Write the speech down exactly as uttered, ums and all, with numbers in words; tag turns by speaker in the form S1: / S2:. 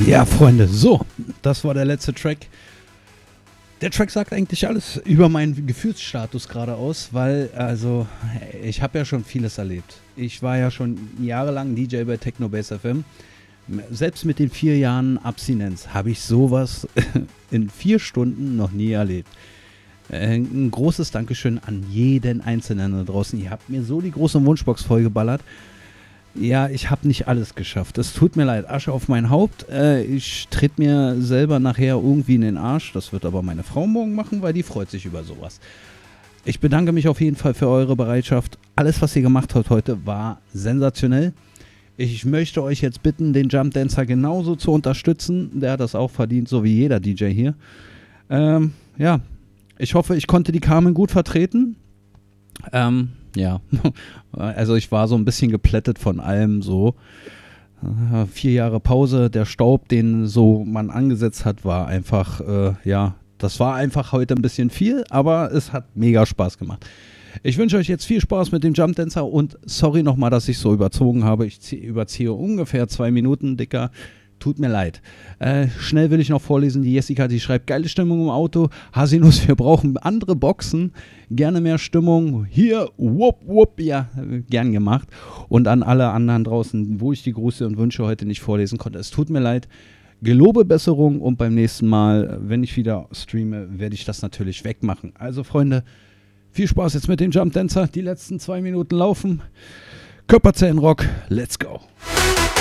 S1: Ja, Freunde, so, das war der letzte Track. Der Track sagt eigentlich alles über meinen Gefühlsstatus gerade aus, weil, also, ich habe ja schon vieles erlebt. Ich war ja schon jahrelang D J bei Techno Bass F M. Selbst mit den vier Jahren Abstinenz habe ich sowas in vier Stunden noch nie erlebt. Ein großes Dankeschön an jeden Einzelnen da draußen. Ihr habt mir so die große Wunschbox vollgeballert. Ja, ich habe nicht alles geschafft. Es tut mir leid. Asche auf mein Haupt. Äh, ich tritt mir selber nachher irgendwie in den Arsch. Das wird aber meine Frau morgen machen, weil die freut sich über sowas. Ich bedanke mich auf jeden Fall für eure Bereitschaft. Alles, was ihr gemacht habt heute, war sensationell. Ich möchte euch jetzt bitten, den Jump Dancer genauso zu unterstützen. Der hat das auch verdient, so wie jeder D J hier. Ähm, ja, ich hoffe, ich konnte die Carmen gut vertreten. Ähm, ja, also ich war so ein bisschen geplättet von allem so. Äh, vier Jahre Pause, der Staub, den so man angesetzt hat, war einfach, äh, ja, das war einfach heute ein bisschen viel, aber es hat mega Spaß gemacht. Ich wünsche euch jetzt viel Spaß mit dem Jump Dancer und sorry nochmal, dass ich so überzogen habe. Ich zieh, überziehe ungefähr zwei Minuten, Dicker. Tut mir leid. Äh, schnell will ich noch vorlesen. Die Jessica, die schreibt, geile Stimmung im Auto. Hasinus, wir brauchen andere Boxen. Gerne mehr Stimmung. Hier, wupp, wupp. Ja, gern gemacht. Und an alle anderen draußen, wo ich die Grüße und Wünsche heute nicht vorlesen konnte. Es tut mir leid. Gelobe Besserung und beim nächsten Mal, wenn ich wieder streame, werde ich das natürlich wegmachen. Also, Freunde, viel Spaß jetzt mit dem Jump Dancer. Die letzten zwei Minuten laufen. Körperzellenrock. Let's go.